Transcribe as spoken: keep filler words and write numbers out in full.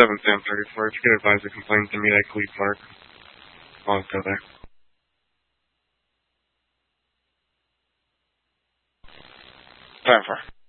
seven Sam thirty-four. If you could advise a complaint to meet at Glebe Park, I'll go there. Time for.